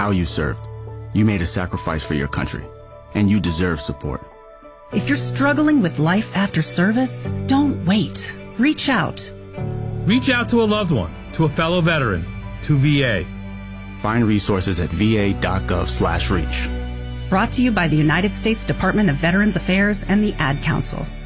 how you served. You made a sacrifice for your country, and you deserve support. If you're struggling with life after service, don't wait. Reach out. Reach out to a loved one, to a fellow veteran, to VA. Find resources at va.gov/reach. Brought to you by the United States Department of Veterans Affairs and the Ad Council.